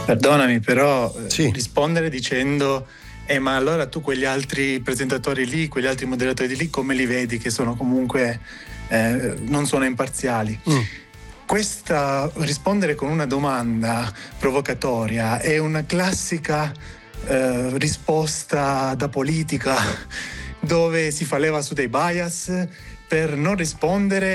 Perdonami, però Sì. rispondere dicendo ma allora tu quegli altri presentatori lì, quegli altri moderatori di lì, come li vedi che sono comunque non sono imparziali? Questa rispondere con una domanda provocatoria è una classica risposta da politica dove si fa leva su dei bias per non rispondere